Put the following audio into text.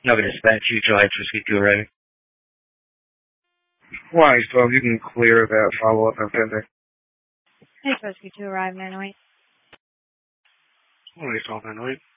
Nova Dispatch, you July Whiskey 2 arriving. Why, 12, you can clear that follow-up and pending. Hey, Whiskey 2 arrive, 908. 12, 908.